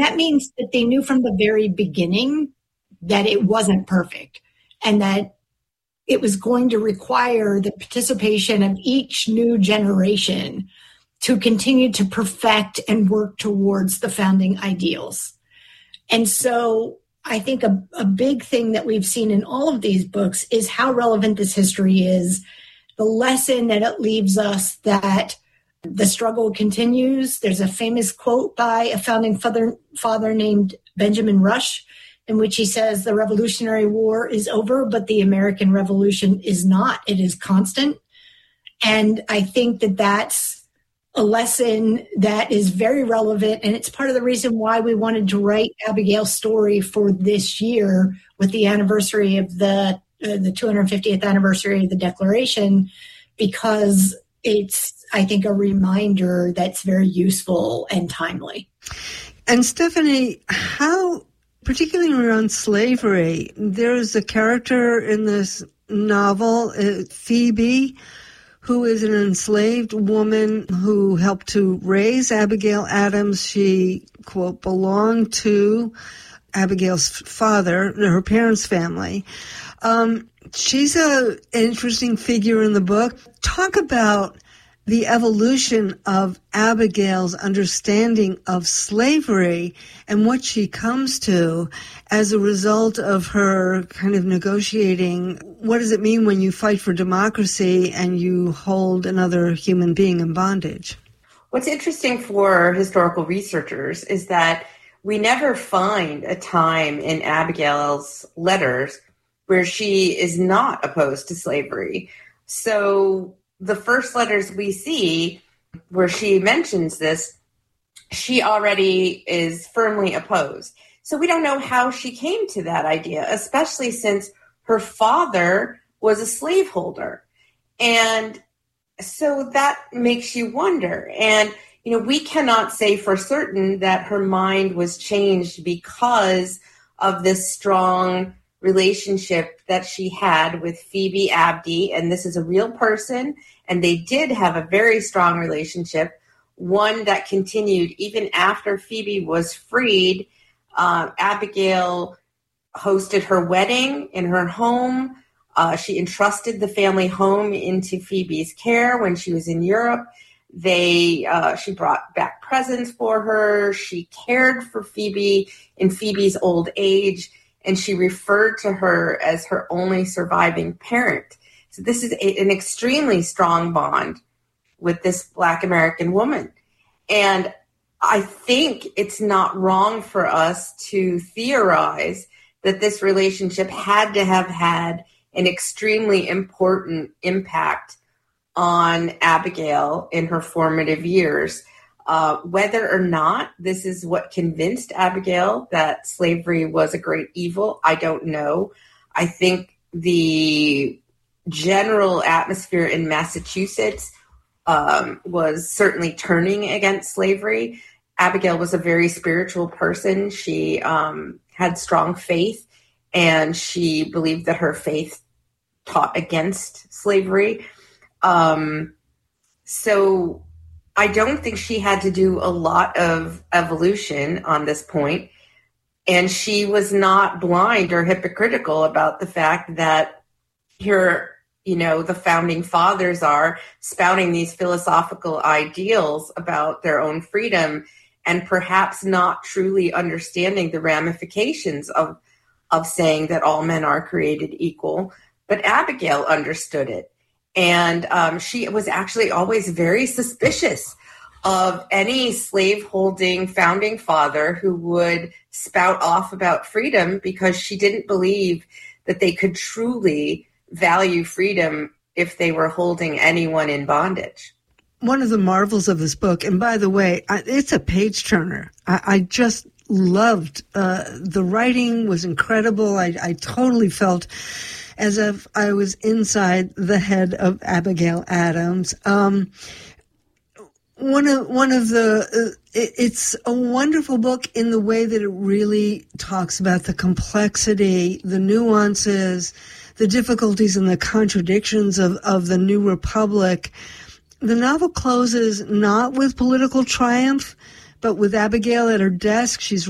that means that they knew from the very beginning that it wasn't perfect and that it was going to require the participation of each new generation to continue to perfect and work towards the founding ideals. And so I think a big thing that we've seen in all of these books is how relevant this history is, the lesson that it leaves us that the struggle continues. There's a famous quote by a founding father named Benjamin Rush, in which he says, the Revolutionary War is over, but the American Revolution is not. It is constant. And I think that that's a lesson that is very relevant. And it's part of the reason why we wanted to write Abigail's story for this year with the anniversary of the 250th anniversary of the Declaration, because it's, I think, a reminder that's very useful and timely. And Stephanie, how, particularly around slavery, there's a character in this novel, Phoebe, who is an enslaved woman who helped to raise Abigail Adams. She, quote, belonged to Abigail's father, her parents' family. She's an interesting figure in the book. Talk about the evolution of Abigail's understanding of slavery and what she comes to as a result of her kind of negotiating. What does it mean when you fight for democracy and you hold another human being in bondage? What's interesting for historical researchers is that we never find a time in Abigail's letters where she is not opposed to slavery. So the first letters we see where she mentions this, she already is firmly opposed. So we don't know how she came to that idea, especially since her father was a slaveholder. And so that makes you wonder. And, we cannot say for certain that her mind was changed because of this strong relationship that she had with Phoebe Abdi. And this is a real person. And they did have a very strong relationship, one that continued even after Phoebe was freed. Abigail hosted her wedding in her home. She entrusted the family home into Phoebe's care when she was in Europe. She brought back presents for her. She cared for Phoebe in Phoebe's old age, and she referred to her as her only surviving parent. So this is an extremely strong bond with this Black American woman. And I think it's not wrong for us to theorize that this relationship had to have had an extremely important impact on Abigail in her formative years. Whether or not this is what convinced Abigail that slavery was a great evil, I don't know. I think the general atmosphere in Massachusetts was certainly turning against slavery. Abigail was a very spiritual person. She had strong faith, and she believed that her faith taught against slavery. So I don't think she had to do a lot of evolution on this point. And she was not blind or hypocritical about the fact that here, the founding fathers are spouting these philosophical ideals about their own freedom and perhaps not truly understanding the ramifications of saying that all men are created equal. But Abigail understood it. And she was actually always very suspicious of any slaveholding founding father who would spout off about freedom, because she didn't believe that they could truly value freedom if they were holding anyone in bondage. One of the marvels of this book, and by the way, it's a page turner. I just loved the writing was incredible. I totally felt as if I was inside the head of Abigail Adams. It's a wonderful book in the way that it really talks about the complexity, the nuances, the difficulties and the contradictions of the new republic. The novel closes not with political triumph, but with Abigail at her desk. She's